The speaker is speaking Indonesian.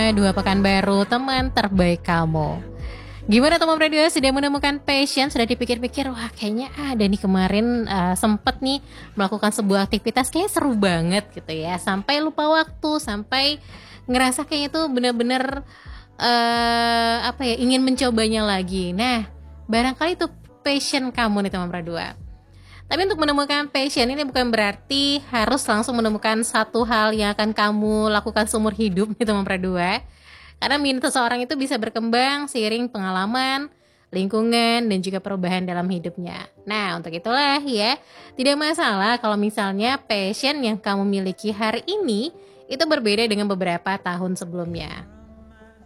semuanya, 2 Pekanbaru, teman terbaik kamu. Gimana teman radio sudah menemukan passion, sudah dipikir-pikir, wah kayaknya ada nih kemarin sempet nih melakukan sebuah aktivitas kayaknya seru banget gitu ya. Sampai lupa waktu, sampai ngerasa kayaknya tuh bener-bener ingin mencobanya lagi. Nah, barangkali itu passion kamu nih teman radio. Tapi untuk menemukan passion ini bukan berarti harus langsung menemukan satu hal yang akan kamu lakukan seumur hidup nih teman dua. Karena minat seseorang itu bisa berkembang seiring pengalaman, lingkungan, dan juga perubahan dalam hidupnya. Nah, untuk itulah ya, tidak masalah kalau misalnya passion yang kamu miliki hari ini itu berbeda dengan beberapa tahun sebelumnya.